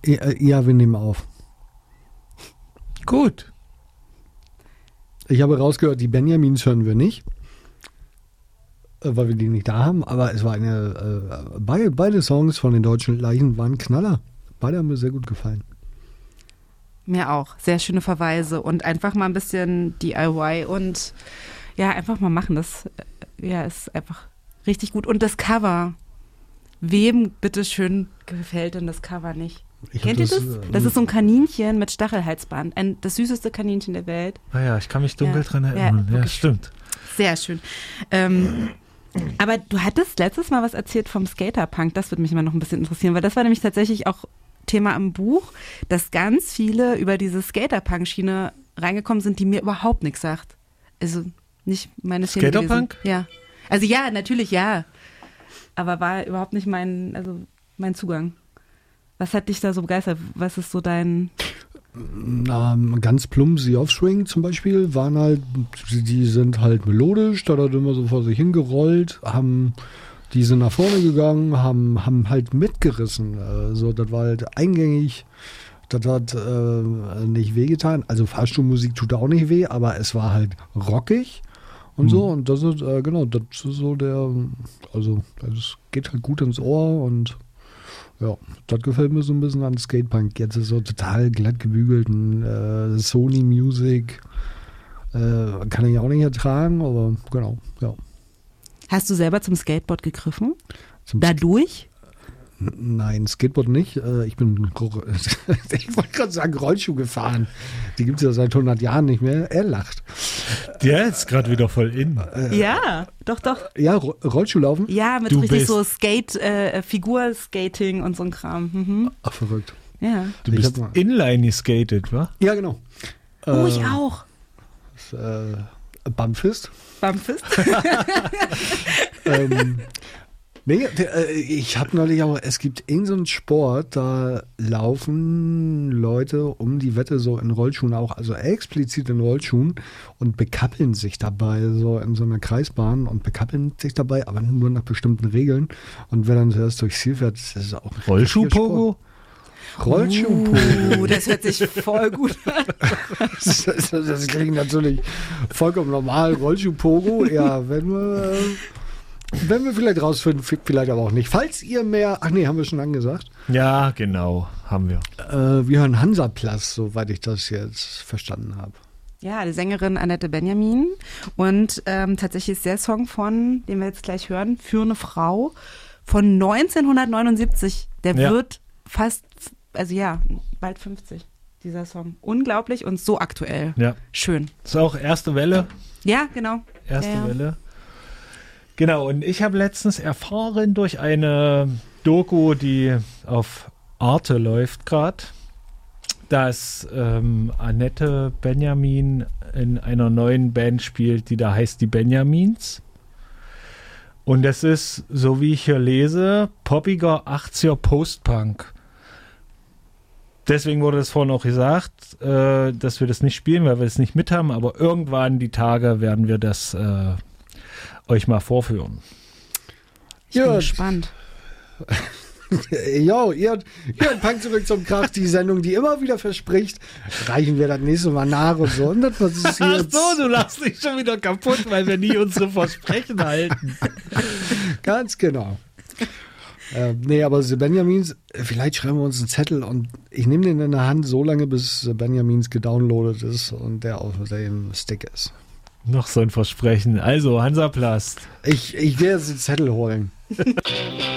Ja, wir nehmen auf. Gut. Ich habe rausgehört, die Benjamins hören wir nicht, weil wir die nicht da haben, aber es war beide Songs von den Deutschen Leichen waren Knaller. Beide haben mir sehr gut gefallen. Mir auch. Sehr schöne Verweise und einfach mal ein bisschen DIY und ja, einfach mal machen. Das ist einfach richtig gut. Und das Cover. Wem bitteschön gefällt denn das Cover nicht? Kennt ihr das? Das ist so ein Kaninchen mit Stachelhalsband. Das süßeste Kaninchen der Welt. Naja, ich kann mich dunkel dran erinnern. Ja, stimmt. Sehr schön. Aber du hattest letztes Mal was erzählt vom Skaterpunk. Das würde mich immer noch ein bisschen interessieren, weil das war nämlich tatsächlich auch Thema im Buch, dass ganz viele über diese Skaterpunk-Schiene reingekommen sind, die mir überhaupt nichts sagt. Also nicht meine Schiene. Skaterpunk? Ja. Also ja, natürlich ja. Aber war überhaupt nicht mein Zugang. Was hat dich da so begeistert? Was ist so dein... Ganz plump, The Offspring zum Beispiel, die sind halt melodisch, da hat immer so vor sich hingerollt, die sind nach vorne gegangen, haben halt mitgerissen. Also das war halt eingängig, das hat nicht wehgetan. Also Fahrstuhlmusik tut auch nicht weh, aber es war halt rockig und so. Und das ist, das ist so das geht halt gut ins Ohr und ja, das gefällt mir so ein bisschen an Skatepunk. Jetzt ist so total glatt gebügelten Sony Music. Kann ich auch nicht ertragen, aber genau, ja. Hast du selber zum Skateboard gegriffen? Dadurch? Nein, Skateboard nicht. Ich wollte gerade sagen, Rollschuh gefahren. Die gibt es ja seit 100 Jahren nicht mehr. Er lacht. Der ist gerade wieder voll in. Ja, doch. Ja, Rollschuh laufen? Ja, mit richtig so Figurskating und so ein Kram. Mhm. Ach, verrückt. Ja. Du bist Inline geskatet, wa? Ja, genau. Ich auch. Bumpfist. Nee, ich habe neulich auch, es gibt irgendeinen Sport, da laufen Leute um die Wette so in Rollschuhen auch, also explizit in Rollschuhen und bekappeln sich dabei so in so einer Kreisbahn und bekappeln sich dabei, aber nur nach bestimmten Regeln. Und wer dann zuerst durchs Ziel fährt, das ist auch Rollschuhpogo? Rollschuhpogo. Das hört sich voll gut an. Das klingt natürlich vollkommen normal. Rollschuhpogo, ja, wenn wir vielleicht rausfinden, vielleicht aber auch nicht. Falls ihr mehr, haben wir schon angesagt. Ja, genau, haben wir. Wir hören Hansaplast, soweit ich das jetzt verstanden habe. Ja, die Sängerin Annette Benjamin und tatsächlich ist der Song den wir jetzt gleich hören, Für eine Frau von 1979. Der wird fast, bald 50, dieser Song. Unglaublich und so aktuell. Ja. Schön. Ist auch erste Welle. Ja, genau. Erste Welle. Genau, und ich habe letztens erfahren durch eine Doku, die auf Arte läuft gerade, dass Annette Benjamin in einer neuen Band spielt, die da heißt die Benjamins. Und das ist, so wie ich hier lese, poppiger 80er Post-Punk. Deswegen wurde es vorhin auch gesagt, dass wir das nicht spielen, weil wir es nicht mit haben, aber irgendwann die Tage werden wir das euch mal vorführen. Ich bin gespannt. Jo, ihr hört Punk zurück zum Krach, die Sendung, die immer wieder verspricht, reichen wir das nächste Mal nach und so. Und das ist Ach so, du lachst dich schon wieder kaputt, weil wir nie unsere Versprechen halten. Ganz genau. Nee, aber The Benjamins, vielleicht schreiben wir uns einen Zettel und ich nehme den in der Hand so lange, bis The Benjamins gedownloadet ist und der auf dem Stick ist. Noch so ein Versprechen. Also, Hansaplast. Ich gehe jetzt den Zettel holen.